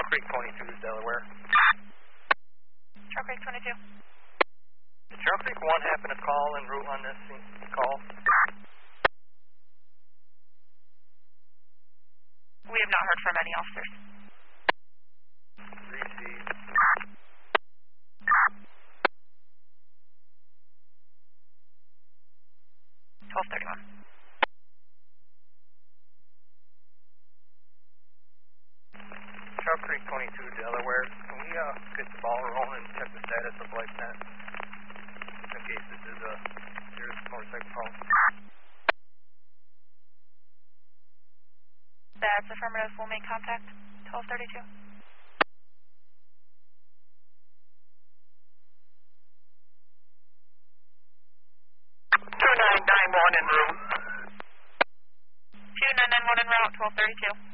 Creek 22 is Delaware. Trail Creek 22. Trail Creek 1 happened to call en route on this call. We have not heard from any officers. Received. 1231. Trail Creek 22 Delaware. Can we get the ball rolling and check the status of Light Net? In case this is a serious motorcycle call. That's affirmative. We'll make contact. 1232. 2991 en route. 2991 en route. 1232.